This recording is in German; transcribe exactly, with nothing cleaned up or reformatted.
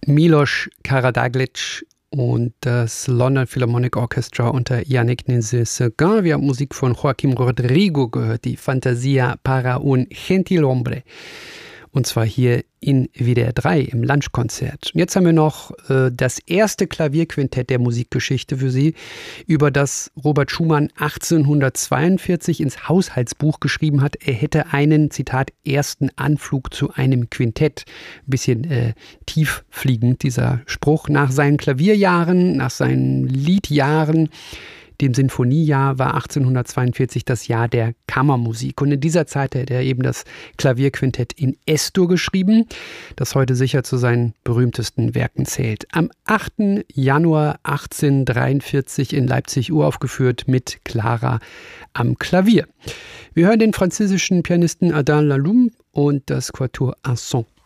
Milos Karađagić und das London Philharmonic Orchestra unter Yannick Nézet-Séguin. Wir haben Musik von Joaquim Rodrigo gehört, die Fantasia para un Gentilhombre. Und zwar hier in W D R drei im Lunchkonzert. Und jetzt haben wir noch äh, das erste Klavierquintett der Musikgeschichte für Sie, über das Robert Schumann achtzehnhundertzweiundvierzig ins Haushaltsbuch geschrieben hat, er hätte einen, Zitat, ersten Anflug zu einem Quintett. Ein bisschen äh, tieffliegend dieser Spruch. Nach seinen Klavierjahren, nach seinen Liedjahren, dem Sinfoniejahr, war achtzehnhundertzweiundvierzig das Jahr der Kammermusik. Und in dieser Zeit hat er eben das Klavierquintett in Es-Dur geschrieben, das heute sicher zu seinen berühmtesten Werken zählt. Am achten Januar achtzehnhundertdreiundvierzig in Leipzig uraufgeführt mit Clara am Klavier. Wir hören den französischen Pianisten Alain Laloum und das Quatuor Un Son.